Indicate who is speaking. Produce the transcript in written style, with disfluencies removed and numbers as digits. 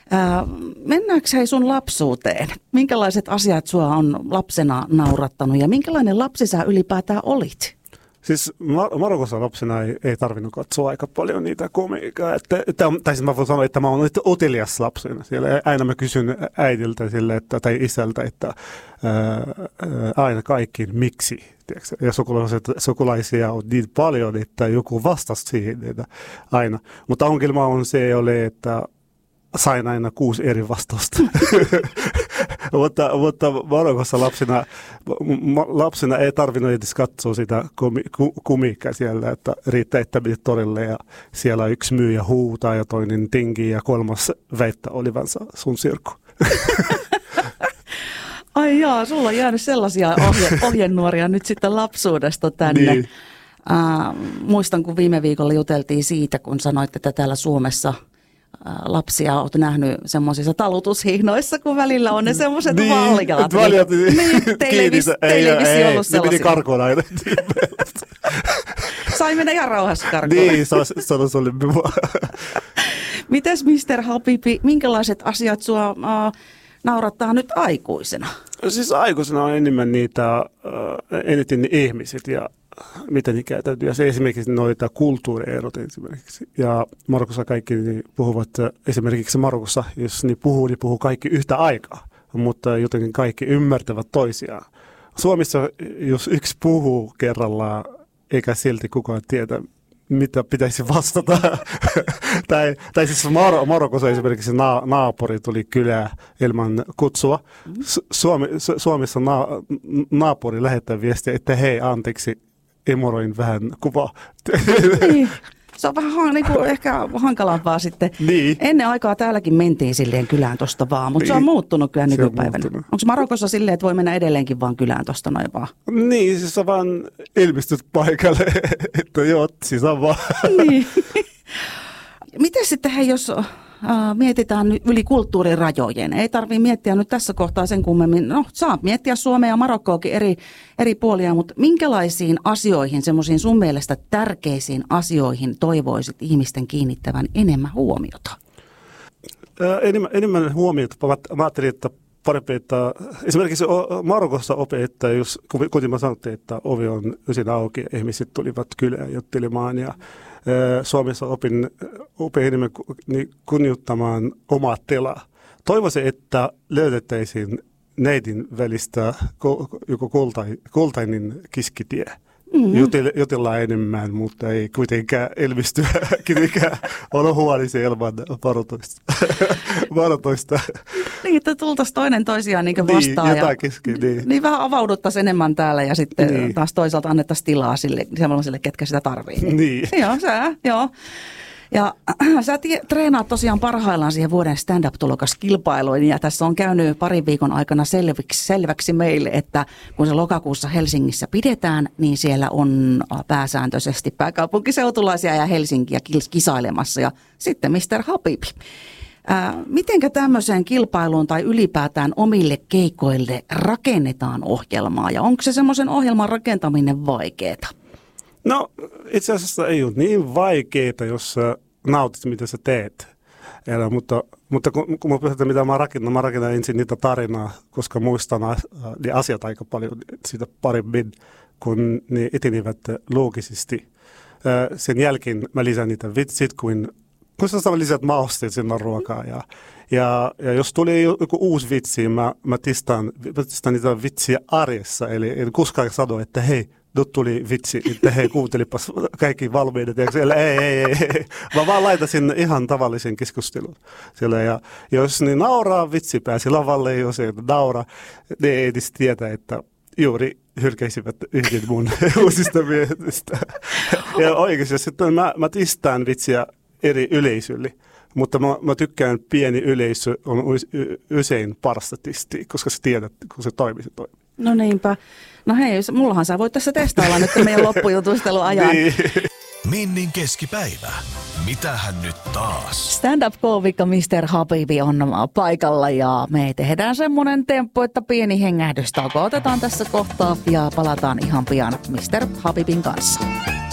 Speaker 1: Mennäänkö hei sun lapsuuteen? Minkälaiset asiat sua on lapsena naurattanut ja minkälainen lapsi sä ylipäätään olit?
Speaker 2: Siis Marokossa lapsena ei tarvinnut katsoa aika paljon niitä komiikkaa. Tai siis mä voin sanoa, että mä oon nyt utelias lapsena. Siellä aina mä kysyn äidiltä sille, tai isältä, että aina kaikki miksi. Tiedätkö? Ja sukulaisia on niin paljon, että joku vastasi siihen että aina. Mutta ongelma on se, että sain aina 6 eri vastausta. mutta Marokossa lapsena ei tarvinnut edes katsoa sitä komiikkaa siellä, että riittää, että menet torille ja siellä yksi myyjä huutaa ja toinen tinkii ja kolmas väittää olivansa sun sirkku.
Speaker 1: Ai jaa, sulla on jäänyt sellaisia ohjenuoria nyt sitten lapsuudesta tänne. Niin. Muistan, kun viime viikolla juteltiin siitä, kun sanoit, että täällä Suomessa lapsia olet nähnyt semmoisissa talutushihnoissa, kun välillä on ne semmoiset valjaat. Niin, teillä ei vissi ollut sellaisia.
Speaker 2: Ne piti karkuun aina.
Speaker 1: Sai mennä ihan rauhassa karkuun.
Speaker 2: Niin, se oli minua.
Speaker 1: Mites Mr. Habibi, minkälaiset asiat sua naurattaa nyt aikuisena?
Speaker 2: Siis aikuisena on enemmän eniten ihmiset ja miten ne käytäytyy. Ja se esimerkiksi noita kulttuurierot esimerkiksi. Ja Marokossa kaikki puhuvat, esimerkiksi Marokossa, jos ne puhuu kaikki yhtä aikaa, mutta jotenkin kaikki ymmärtävät toisiaan. Suomessa, jos yksi puhuu kerrallaan, eikä silti kukaan tiedä, mitä pitäisi vastata. tai siis Marokossa esimerkiksi naapuri tuli kylään ilman kutsua. Suomessa naapuri lähettää viestiä, että hei, anteeksi, imuroin vähän kuvaa.
Speaker 1: Niin. Se on vähän niin kuin ehkä hankalampaa sitten. Niin. Ennen aikaa täälläkin mentiin silleen kylään tosta vaan, mutta niin. Se on muuttunut kyllä nykypäivänä. Onko Marokossa silleen, että voi mennä edelleenkin vaan kylään tosta noin vaan?
Speaker 2: Niin, siis on vaan ilmestyt paikalle, että joo, siis on vaan. Niin.
Speaker 1: Miten sitten hei, jos mietitään yli kulttuurin rajojen? Ei tarvitse miettiä nyt tässä kohtaa sen kummemmin. No, saa miettiä Suomea ja Marokkoakin eri puolia, mutta minkälaisiin asioihin, semmoisiin sun mielestä tärkeisiin asioihin toivoisit ihmisten kiinnittävän enemmän huomiota?
Speaker 2: Enemmän huomiota. Mä ajattelin, että parempi, että esimerkiksi Marokossa opettaa, jos kuten mä sanottiin, että ovi on ysin auki ja ihmiset tulivat kylään juttelemaan ja Suomessa opin enemmän kunnioittamaan omaa tilaa. Toivoisin, että löydettäisiin neidin välistä joku kultainen kiskitie. Jutellaan enemmän, mutta ei kuitenkaan ilmestyä kenenkään olla huolissa ilman varoitoista.
Speaker 1: Niin, että tultaisiin toinen toisiaan niin vastaan.
Speaker 2: Niin, jotain kesken.
Speaker 1: Niin vähän avauduttaisiin enemmän täällä ja sitten taas toisaalta annettaisiin tilaa sellaisille, ketkä sitä tarvitsee.
Speaker 2: Niin.
Speaker 1: Joo. Ja sä treenaat tosiaan parhaillaan siihen vuoden stand-up-tulokaskilpailuun ja tässä on käynyt parin viikon aikana selväksi meille, että kun se lokakuussa Helsingissä pidetään, niin siellä on pääsääntöisesti pääkaupunkiseutulaisia ja Helsinkiä kisailemassa ja sitten Mr. Habibi. Mitenkä tämmöiseen kilpailuun tai ylipäätään omille keikoille rakennetaan ohjelmaa ja onko se semmoisen ohjelman rakentaminen vaikeaa?
Speaker 2: No itse asiassa ei ole niin vaikeaa, jos nautit, mitä sä teet. Mutta kun mä puhutaan, mitä mä rakennan ensin niitä tarinaa, koska muistan ne asiat aika paljon siitä paremmin, kun ne etenivät loogisesti. Sen jälkeen mä lisään niitä vitsit, kun sä lisät mausteet sinne ruokaa. Ja jos tulee joku uusi vitsi, mä tistaan niitä vitsiä arjessa. Eli en koskaan sano, että hei, nyt tuli vitsi, että hei, kuuntelipas kaikki valmiidet. Ei. Mä vaan laitasin ihan tavallisen keskustelun siellä. Ja jos ne nauraa vitsipää, lavalle ei se nauraa, ne ei edes tietä, että juuri hylkäisivät yhden mun uusista mietistä. Ja oikeasti sitten mä tistaan vitsiä eri yleisölle. Mutta mä tykkään pieni yleisö on usein parasta tistiä, koska sä tiedät, kun se toimii.
Speaker 1: No niinpä. No hei, mullahan sä voit tässä testailla nyt meidän loppujutustelu ajan. Niin.
Speaker 3: Minnin keskipäivä. Mitähän nyt taas?
Speaker 1: Stand-up-koomikko Mr. Habibi on paikalla ja me tehdään semmoinen temppu, että pieni hengähdystauko otetaan tässä kohtaa ja palataan ihan pian Mr. Habibin kanssa.